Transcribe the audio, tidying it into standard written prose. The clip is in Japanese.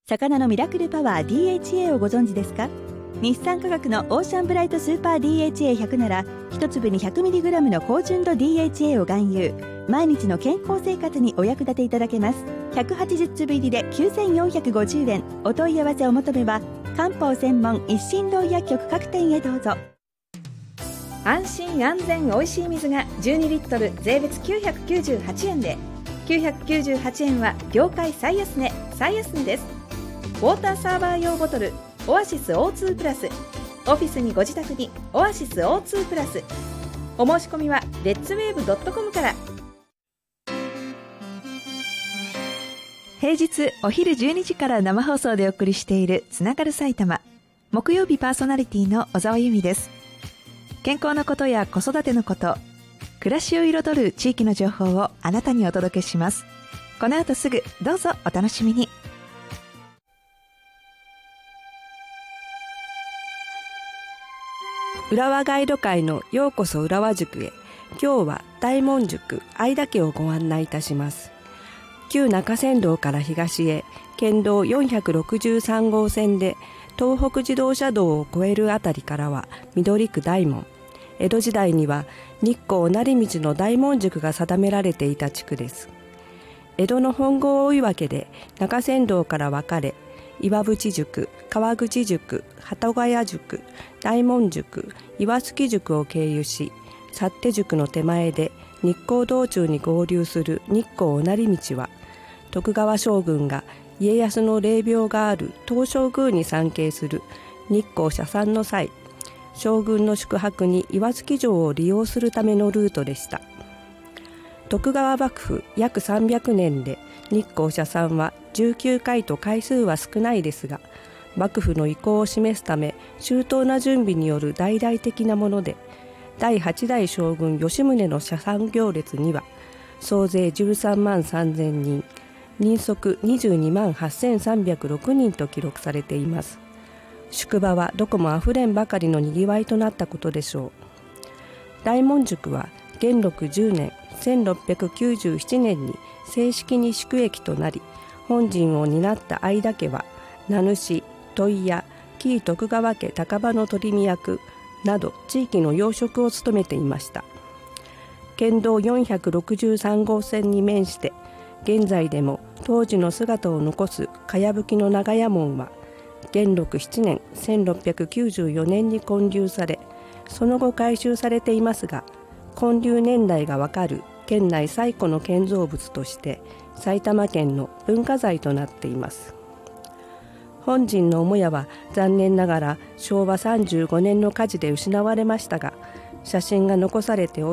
魚のミラクルパワー DHA をご存知ですか？日産化学のオーシャンブライトスーパー DHA100 なら一粒に 100mg の高純度 DHA を含有。毎日の健康生活にお役立ていただけます。180粒入りで9450円。お問い合わせお求めは漢方専門一心堂薬局各店へどうぞ。 安心安全おいしい水が12リットル税別998円で、998円は業界最安値です。ウォーターサーバー用ボトルオアシス O2 プラス、オフィスにご自宅にオアシス O2 プラス。お申し込みはレッツウェーブ .com から。平日お昼12時から生放送でお送りしているつながる埼玉。木曜日パーソナリティの小沢由美です。健康なことや子育てのこと、暮らしを彩る地域の情報をあなたにお届けします。この後すぐどうぞお楽しみに。 浦和ガイド会のようこそ浦和塾へ。今日は大門塾相田家をご案内いたします。旧中山道から東へ県道463号線で東北自動車道を越えるあたりからは緑区大門。江戸時代には日光成道の大門塾が定められていた地区です。江戸の本郷追分で中山道から分かれ、岩淵塾、川口塾、鳩ヶ谷塾、大門塾、岩槻塾を経由し、幸手塾の手前で日光道中に合流する日光成道は、徳川将軍が家康の霊廟がある東照宮に参詣する日光社参の際、将軍の宿泊に岩槻城を利用するためのルートでした。徳川幕府約300年で日光社参は19回と回数は少ないですが、幕府の意向を示すため周到な準備による大々的なもので、第8代将軍吉宗の社参行列には総勢13万3000人、人足22万8306人と記録されています。宿場はどこもあふれんばかりのにぎわいとなったことでしょう。大門塾は元禄10年1697年に正式に宿駅となり、本陣を担った相田家は名主、問屋、紀伊徳川家高場の取見役など地域の要職を務めていました。県道463号線に面して、現在でも当時の姿を残すかやぶきの長屋門は元禄7年1694年に建立され、その後改修されていますが、建立年代がわかる県内最古の建造物として埼玉県の文化財となっています。本陣の母屋は残念ながら昭和35年の火事で失われましたが、写真が残されており、